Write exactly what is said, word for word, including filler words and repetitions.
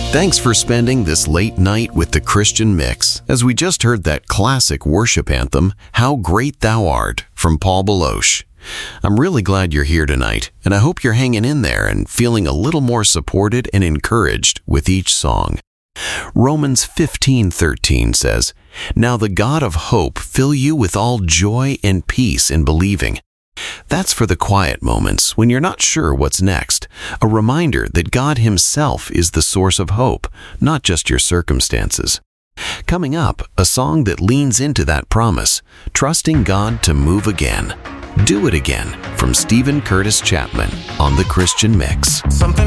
Thanks for spending this late night with the Christian Mix, as we just heard that classic worship anthem, How Great Thou Art, from Paul Baloche. I'm really glad you're here tonight, and I hope you're hanging in there and feeling a little more supported and encouraged with each song. Romans fifteen thirteen says, "Now the God of hope fill you with all joy and peace in believing." That's for the quiet moments when you're not sure what's next, a reminder that God Himself is the source of hope, not just your circumstances. Coming up, a song that leans into that promise, trusting God to move again. Do It Again, from Stephen Curtis Chapman on The Christian Mix. Something